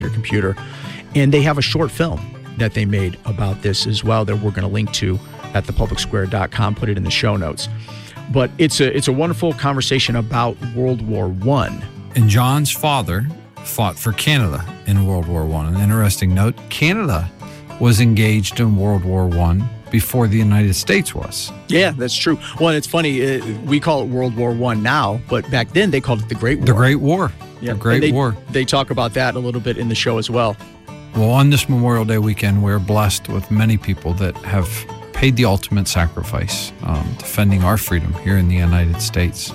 your computer. And they have a short film that they made about this as well that we're going to link to at thepublicsquare.com, put it in the show notes. But it's a wonderful conversation about World War I. And John's father fought for Canada in World War I. An interesting note, Canada was engaged in World War I before the United States was. Yeah, that's true. Well, it's funny, we call it World War I now, but back then they called it the Great War. The Great War. Yeah. The Great War. They talk about that a little bit in the show as well. Well, on this Memorial Day weekend, we're blessed with many people that have paid the ultimate sacrifice, defending our freedom here in the United States.